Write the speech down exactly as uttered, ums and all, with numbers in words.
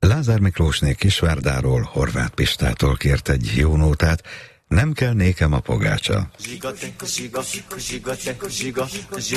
Lázár Miklósné Kisvárdáról, Horváth Pistától kért egy jó nótát, Nem kell nékem a pogácsa.